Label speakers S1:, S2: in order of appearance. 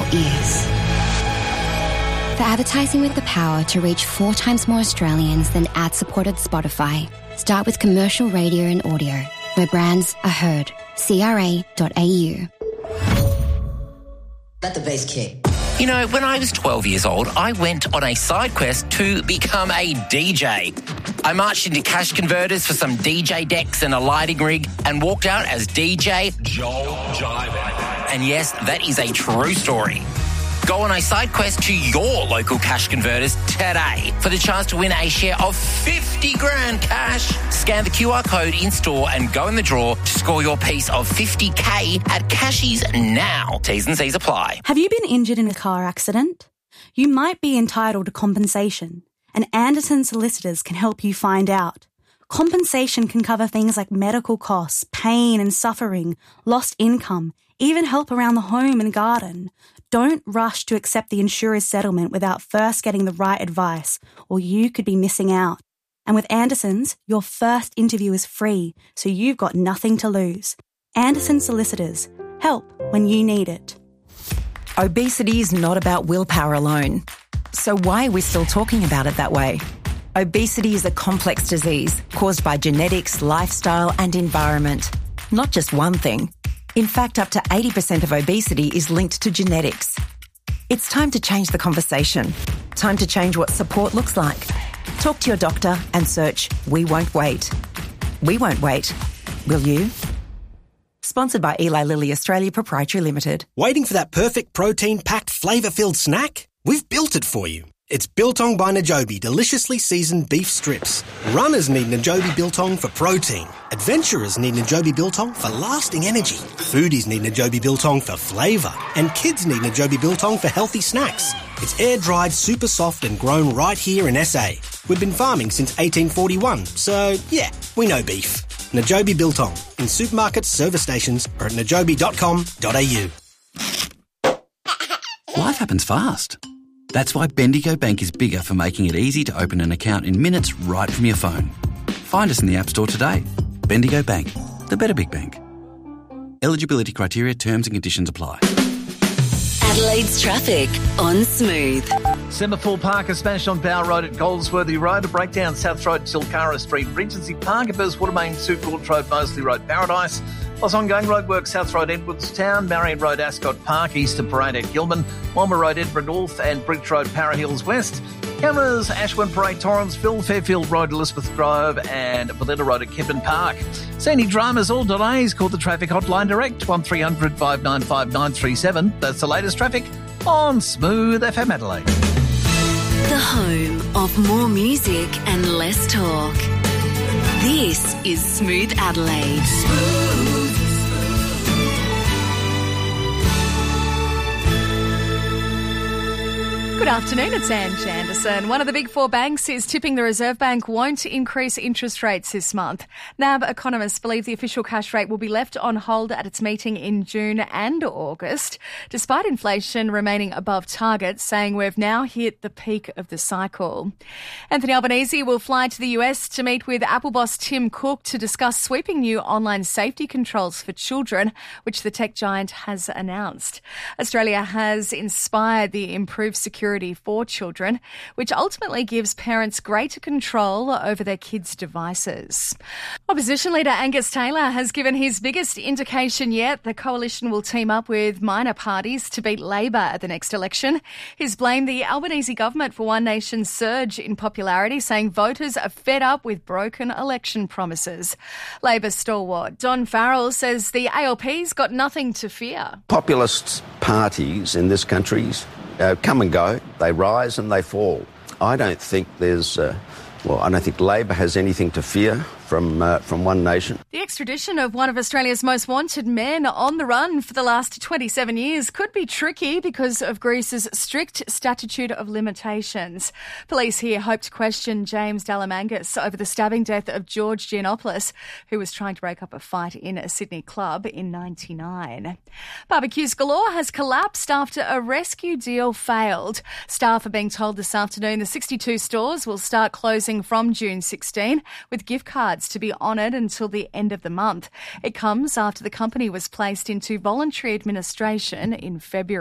S1: ears. For advertising with the power to reach 4 times more Australians than ad-supported Spotify, start with commercial radio and audio, where brands are heard. CRA.au.
S2: Let the bass kick.
S3: You know, when I was 12 years old, I went on a side quest to become a DJ. I marched into cash converters for some DJ decks and a lighting rig and walked out as DJ Joel Jive. And yes, that is a true story. Go on a side quest to your local cash converters today for the chance to win a share of 50 grand cash. Scan the QR code in store and go in the draw to score your piece of 50K at Cashies now. T's and C's apply.
S4: Have you been injured in a car accident? You might be entitled to compensation, and Anderson Solicitors can help you find out. Compensation can cover things like medical costs, pain and suffering, lost income, even help around the home and garden. Don't rush to accept the insurer's settlement without first getting the right advice, or you could be missing out. And with Anderson's, your first interview is free, so you've got nothing to lose. Anderson Solicitors. Help when you need it.
S5: Obesity is not about willpower alone. So why are we still talking about it that way? Obesity is a complex disease caused by genetics, lifestyle and environment. Not just one thing. In fact, up to 80% of obesity is linked to genetics. It's time to change the conversation. Time to change what support looks like. Talk to your doctor and search We Won't Wait. We won't wait. Will you? Sponsored by Eli Lilly Australia Proprietary Limited.
S6: Waiting for that perfect protein-packed, flavour-filled snack? We've built it for you. It's Biltong by Najobi deliciously seasoned beef strips. Runners need Najobi Biltong for protein. Adventurers need Najobi Biltong for lasting energy. Foodies need Najobi Biltong for flavour. And kids need Najobi Biltong for healthy snacks. It's air-dried, super soft and grown right here in SA. We've been farming since 1841, so yeah, we know beef. Najobi Biltong in supermarkets, service stations or at najobi.com.au.
S7: Life happens fast. That's why Bendigo Bank is bigger for making it easy to open an account in minutes right from your phone. Find us in the App Store today. Bendigo Bank, the better big bank. Eligibility criteria, terms and conditions apply.
S8: Adelaide's traffic on Smooth.
S9: Semaphore Park is smashed on Bower Road at Goldsworthy Road. A breakdown South Road, Tilcara Street, Regency Park, Abers, Watermain, Suitcourt Road, Moseley Road, Paradise. Plus ongoing roadwork South Road, Edwardstown, Marion Road, Ascot Park, east of Parade at Gilman, Walmer Road, Edinburgh North and Bridge Road, Para Hills West. Cameras, Ashwin Parade, Torranceville, Fairfield Road, Elizabeth Grove and Balletta Road at Kempton Park. Scenic dramas, all delays. Call the traffic hotline direct, 1300 595 937. That's the latest traffic on Smooth FM Adelaide.
S8: The home of more music and less talk. This is Smooth Adelaide. Smooth.
S10: Good afternoon, it's Ange Anderson. One of the big four banks is tipping the Reserve Bank won't increase interest rates this month. NAB economists believe the official cash rate will be left on hold at its meeting in June and August, despite inflation remaining above target, saying we've now hit the peak of the cycle. Anthony Albanese will fly to the US to meet with Apple boss Tim Cook to discuss sweeping new online safety controls for children, which the tech giant has announced. Australia has inspired the improved security for children, which ultimately gives parents greater control over their kids' devices. Opposition leader Angus Taylor has given his biggest indication yet the coalition will team up with minor parties to beat Labor at the next election. He's blamed the Albanese government for One Nation's surge in popularity, saying voters are fed up with broken election promises. Labor stalwart Don Farrell says the ALP's got nothing to fear.
S11: Populist parties in this country come and go, they rise and they fall. I don't think I don't think Labor has anything to fear from One Nation.
S10: The extradition of one of Australia's most wanted men on the run for the last 27 years could be tricky because of Greece's strict statute of limitations. Police here hope to question James Dalamangas over the stabbing death of George Giannopoulos, who was trying to break up a fight in a Sydney club in 1999. Barbecues Galore has collapsed after a rescue deal failed. Staff are being told this afternoon the 62 stores will start closing from June 16, with gift cards to be honoured until the end of the month. It comes after the company was placed into voluntary administration in February.